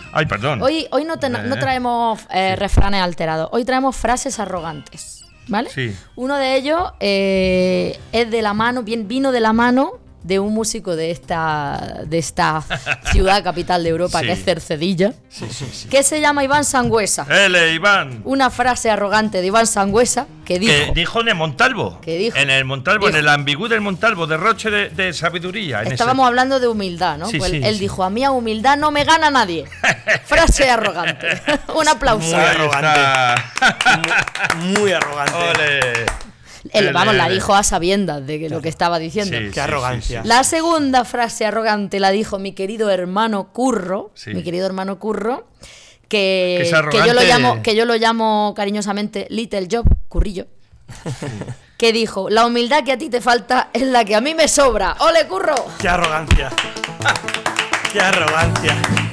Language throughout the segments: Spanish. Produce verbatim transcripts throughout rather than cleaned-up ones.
Ay, perdón. Hoy, hoy no, te, eh. no traemos eh, sí. refranes alterados, hoy traemos frases arrogantes, ¿vale? Sí. Uno de ellos eh, es de la mano, bien vino de la mano de un músico de esta, de esta ciudad capital de Europa, sí. que es Cercedilla, sí, sí, sí. que se llama Iván Sangüesa. ¡Ele, Iván! Una frase arrogante de Iván Sangüesa que dijo... Que dijo en el Montalvo. Que dijo. En el Montalvo, dijo, en el ambigú del Montalvo, derroche de, de sabiduría. En estábamos ese... hablando de humildad, ¿no? Sí, pues sí, él sí. dijo, a mí a humildad no me gana nadie. Frase arrogante. Un aplauso. Muy arrogante. muy, muy arrogante. ¡Ole! Él, vamos, la dijo a sabiendas de que lo que estaba diciendo. Sí, Qué sí, arrogancia. Sí, sí. La segunda frase arrogante la dijo mi querido hermano Curro, sí. mi querido hermano Curro, que, que, que yo lo llamo, que yo lo llamo cariñosamente Little Job, Currillo. Que dijo, la humildad que a ti te falta es la que a mí me sobra. ¡Ole, Curro! ¡Qué arrogancia! ¡Qué arrogancia!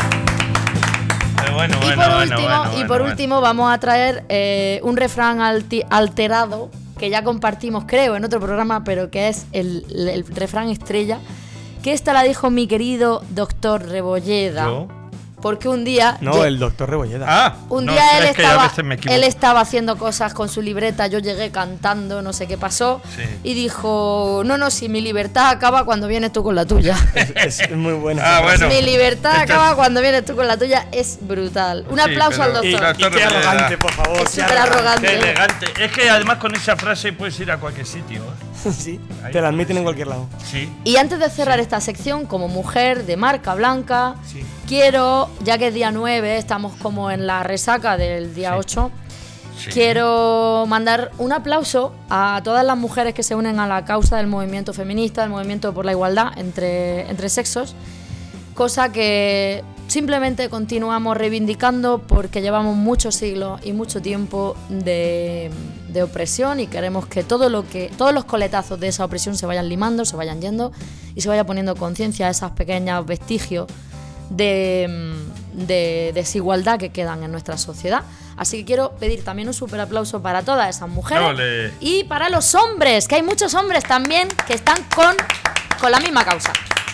Bueno, y bueno, por bueno, último, bueno, y bueno, por bueno. último vamos a traer eh, un refrán alti- alterado que ya compartimos, creo, en otro programa, pero que es el, el, el refrán estrella, que esta la dijo mi querido doctor Rebolleda. ¿Yo? Porque un día... No, yo, el doctor Rebolleda. Ah, un no, día él, es que a estaba, veces me equivoco. él estaba haciendo cosas con su libreta, yo llegué cantando, no sé qué pasó, Sí. y dijo, no, no, si mi libertad acaba cuando vienes tú con la tuya. Es, es muy buena. Ah, bueno. Mi libertad Entonces- acaba cuando vienes tú con la tuya, es brutal. Un Sí, aplauso pero- al Y, doctor. y qué arrogante, por favor. Es qué súper arrogante. Qué elegante. Es que además con esa frase puedes ir a cualquier sitio. ¿eh? Sí, te la admiten en cualquier lado. Sí. Y antes de cerrar esta sección, como mujer de marca blanca, Sí. quiero, ya que es día nueve, estamos como en la resaca del día Sí. ocho, Sí. quiero mandar un aplauso a todas las mujeres que se unen a la causa del movimiento feminista, del movimiento por la igualdad entre, entre sexos, cosa que simplemente continuamos reivindicando porque llevamos muchos siglos y mucho tiempo de, de opresión y queremos que, todo lo que todos los coletazos de esa opresión se vayan limando, se vayan yendo y se vaya poniendo conciencia a esos pequeños vestigios de, de desigualdad que quedan en nuestra sociedad. Así que quiero pedir también un súper aplauso para todas esas mujeres. ¡Ole! Y para los hombres, que hay muchos hombres también que están con, con la misma causa.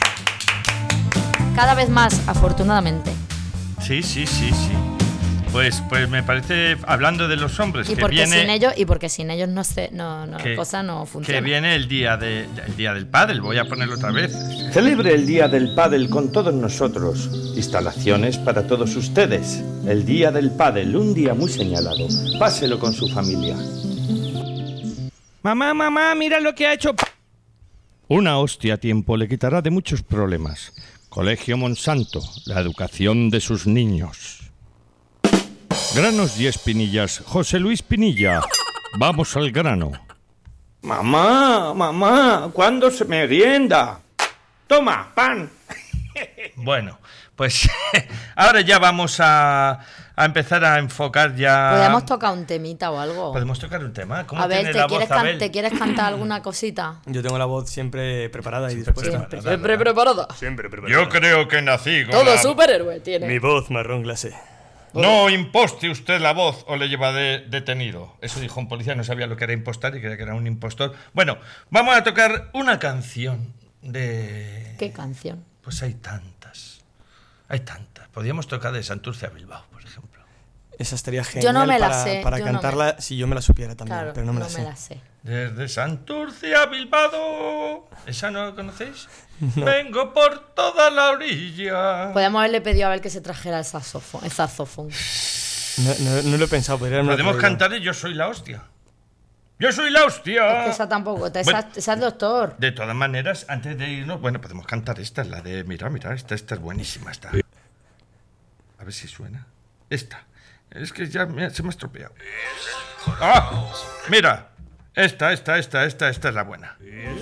Cada vez más, afortunadamente. Sí, sí, sí, sí. Pues, pues me parece, hablando de los hombres, Y que porque viene, sin ellos, y porque sin ellos no sé, no, no, que, la cosa no funciona. que viene el día de, el día del pádel. Voy a ponerlo otra vez. Celebre el Día del Pádel con todos nosotros. Instalaciones para todos ustedes. El Día del Pádel, un día muy señalado. Páselo con su familia. Mamá, mamá, mira lo que ha hecho. Una hostia a tiempo le quitará de muchos problemas. Colegio Monsanto, la educación de sus niños. Granos y espinillas, José Luis Pinilla. Vamos al grano. Mamá, mamá, ¿cuándo se merienda? Toma, pan. Bueno, pues ahora ya vamos a, a empezar a enfocar ya... ¿Podemos tocar un temita o algo? ¿Podemos tocar un tema? ¿Cómo A ver, tiene ¿te la quieres, voz, can- Abel? ¿te quieres cantar alguna cosita? Yo tengo la voz siempre preparada y dispuesta. Siempre, siempre preparada. Siempre preparada. Yo creo que nací con Todo la- superhéroe tiene. Mi voz marrón glacé. No imposte usted la voz o le lleva de, detenido. Eso dijo un policía, no sabía lo que era impostar y creía que era un impostor. Bueno, vamos a tocar una canción de... ¿Qué canción? Pues hay tantas. Hay tantas. Podríamos tocar de Santurce a Bilbao, por ejemplo. Esa estaría genial Yo no me la para, sé, para yo no cantarla si yo me la supiera también, Claro, pero no me la no sé. me la sé. Desde Santurce a Bilbao. ¿Esa no la conocéis? Vengo por toda la orilla. Podemos haberle pedido a ver que se trajera el saxofón. El saxofón. No, no, no lo he pensado, pero era Podemos cantar Yo soy la hostia. ¡Yo soy la hostia! Es que esa tampoco. Esa, Bueno. esa es doctor. De todas maneras, antes de irnos, bueno, podemos cantar esta, la de... Mira, mira, esta, esta es buenísima, esta. A ver si suena. Esta. Es que ya me- se me ha estropeado. ¡Ah! Mira. Esta, esta, esta, esta, esta es la buena.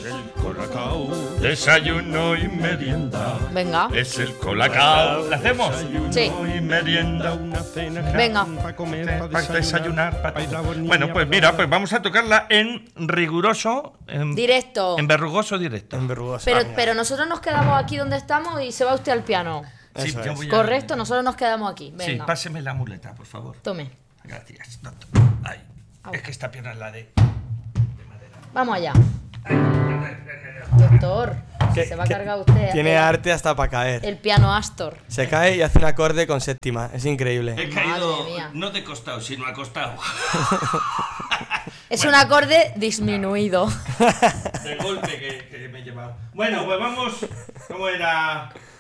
Desayuno y merienda. Venga. Es el colacao. ¿La hacemos? Sí. Y merienda. Venga. Para desayunar. pa- Bueno, pues mira, pues vamos a tocarla en riguroso... En, Directo. En verrugoso directo. En verrugosa. Pero, pero nosotros nos quedamos aquí donde estamos y se va usted al piano. Sí, Eso yo es. voy a- Correcto, nosotros nos quedamos aquí. Sí, Venga. páseme la muleta, por favor. Tome. Gracias, doctor. Ay, Au. es que esta pierna es la de... Vamos allá. Doctor. Que- se va a que cargar usted. Tiene el, arte hasta para caer. el piano Astor. Se cae y hace un acorde con séptima. Es increíble. He caído, Madre mía. no de costado, sino acostado. Es un acorde disminuido. De golpe que, que me he llevado. Bueno, pues vamos. ¿Cómo era?